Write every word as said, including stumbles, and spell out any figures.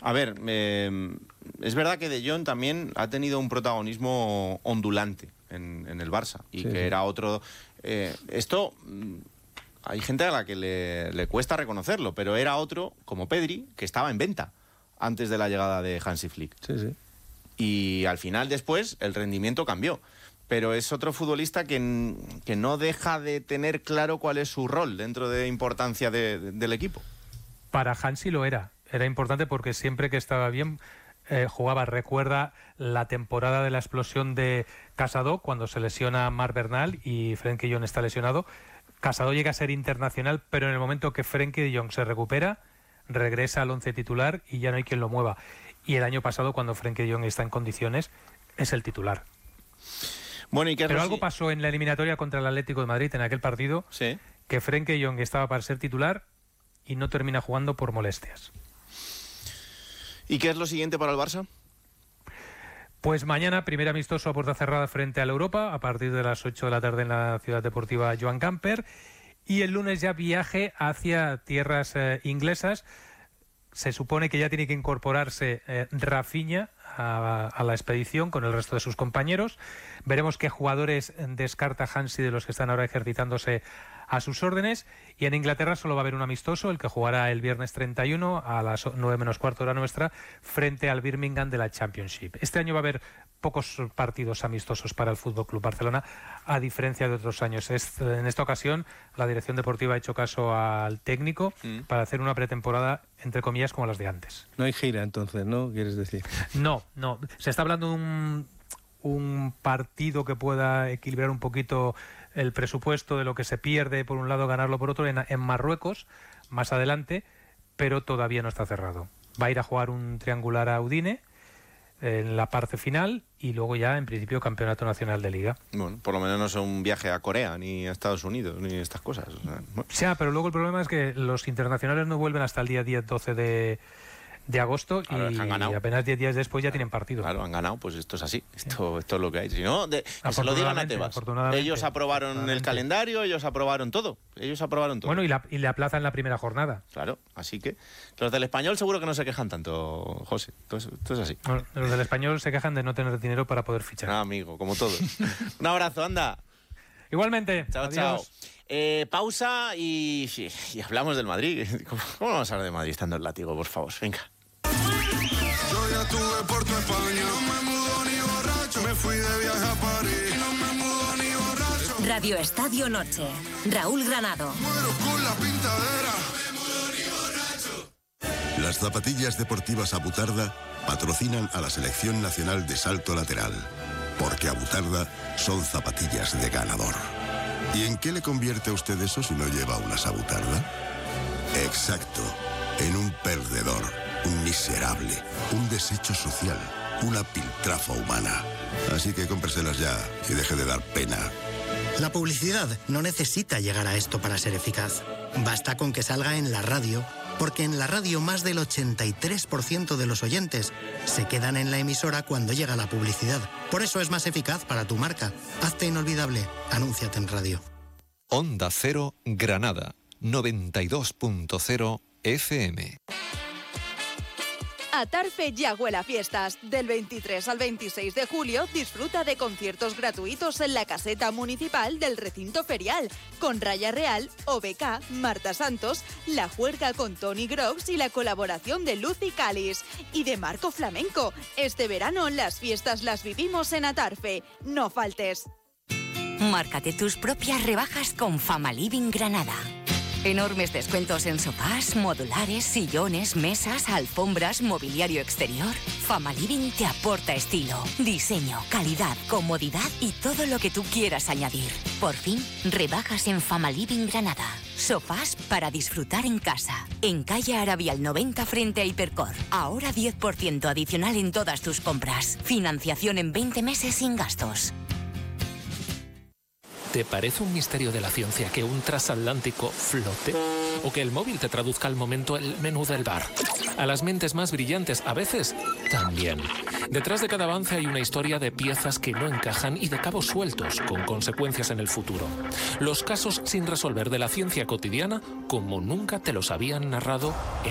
A ver, eh, es verdad que De Jong también ha tenido un protagonismo ondulante en, en el Barça y sí, que sí. era otro... Eh, esto... Hay gente a la que le, le cuesta reconocerlo, pero era otro, como Pedri, que estaba en venta antes de la llegada de Hansi Flick. Sí, sí. Y al final, después, el rendimiento cambió. Pero es otro futbolista que, que no deja de tener claro cuál es su rol dentro de importancia de, de, del equipo. Para Hansi lo era. Era importante porque siempre que estaba bien eh, jugaba. Recuerda la temporada de la explosión de Casado, cuando se lesiona Marc Bernal y Frenkie de Jong está lesionado. Casado llega a ser internacional, pero en el momento que Frenkie de Jong se recupera, regresa al once titular y ya no hay quien lo mueva. Y el año pasado, cuando Frenkie de Jong está en condiciones, es el titular. Bueno, ¿y qué pero es algo si... pasó en la eliminatoria contra el Atlético de Madrid en aquel partido, sí, que Frenkie de Jong estaba para ser titular y no termina jugando por molestias. ¿Y qué es lo siguiente para el Barça? Pues mañana, primer amistoso a puerta cerrada frente a la Europa, a partir de las ocho de la tarde en la Ciudad Deportiva Joan Gamper. Y el lunes ya viaje hacia tierras eh, inglesas. Se supone que ya tiene que incorporarse eh, Rafinha a, a la expedición con el resto de sus compañeros. Veremos qué jugadores descarta Hansi de los que están ahora ejercitándose a sus órdenes. Y en Inglaterra solo va a haber un amistoso, el que jugará el viernes treinta y uno a las nueve menos cuarto hora nuestra, frente al Birmingham de la Championship. Este año va a haber pocos partidos amistosos para el F C Barcelona, a diferencia de otros años. Es, en esta ocasión, la dirección deportiva ha hecho caso al técnico mm. para hacer una pretemporada, entre comillas, como las de antes. No hay gira, entonces, ¿no? ¿Quieres decir? No, no. Se está hablando de un, un partido que pueda equilibrar un poquito el presupuesto de lo que se pierde por un lado, ganarlo por otro, en, en Marruecos, más adelante, pero todavía no está cerrado. Va a ir a jugar un triangular a Udine en la parte final y luego ya, en principio, campeonato nacional de Liga. Bueno, por lo menos no es un viaje a Corea, ni a Estados Unidos, ni estas cosas. O sea, bueno. Sí, pero luego el problema es que los internacionales no vuelven hasta el día diez doce de... de agosto claro, y apenas diez días después ya claro, tienen partido. Claro, han ganado, pues esto es así, esto, esto es lo que hay. Si no, de, que se lo digan a Tebas. Ellos aprobaron el calendario, ellos aprobaron todo, ellos aprobaron todo. Bueno, y, la, y le aplazan la primera jornada. Claro, así que los del Español seguro que no se quejan tanto, José, entonces, esto es así. Bueno, los del Español se quejan de no tener dinero para poder fichar. Ah, amigo, como todos. Un abrazo, anda. Igualmente. Chao, adiós. chao. Eh, pausa y, y hablamos del Madrid. ¿Cómo, ¿Cómo vamos a hablar de Madrid estando el látigo, por favor? Venga. Yo ya tuve por tu España, no me mudo ni borracho, me fui de viaje a París, no me mudo ni borracho. Radio Estadio Noche, Raúl Granado. Muero con la pintadera, no me mudo ni borracho. Las zapatillas deportivas Abutarda patrocinan a la Selección Nacional de Salto Lateral, porque Abutarda son zapatillas de ganador. ¿Y en qué le convierte a usted eso si no lleva unas Abutarda? Exacto, en un perdedor. Un miserable, un desecho social, una piltrafa humana. Así que cómpreselas ya y deje de dar pena. La publicidad no necesita llegar a esto para ser eficaz. Basta con que salga en la radio, porque en la radio más del ochenta y tres por ciento de los oyentes se quedan en la emisora cuando llega la publicidad. Por eso es más eficaz para tu marca. Hazte inolvidable. Anúnciate en radio. Onda Cero Granada, noventa y dos punto cero F M. Atarfe ya huele a fiestas. Del veintitrés al veintiséis de julio disfruta de conciertos gratuitos en la caseta municipal del recinto ferial, con Raya Real, O B K, Marta Santos, La Juerga con Tony Groves y la colaboración de Lucy Calis y de Marco Flamenco. Este verano las fiestas las vivimos en Atarfe. No faltes. Márcate tus propias rebajas con Fama Living Granada. Enormes descuentos en sofás, modulares, sillones, mesas, alfombras, mobiliario exterior. Fama Living te aporta estilo, diseño, calidad, comodidad y todo lo que tú quieras añadir. Por fin, rebajas en Fama Living Granada. Sofás para disfrutar en casa. En calle Arabial noventa frente a Hipercor. Ahora diez por ciento adicional en todas tus compras. Financiación en veinte meses sin gastos. ¿Te parece un misterio de la ciencia que un transatlántico flote? ¿O que el móvil te traduzca al momento el menú del bar? A las mentes más brillantes, a veces, también. Detrás de cada avance hay una historia de piezas que no encajan y de cabos sueltos, con consecuencias en el futuro. Los casos sin resolver de la ciencia cotidiana, como nunca te los habían narrado en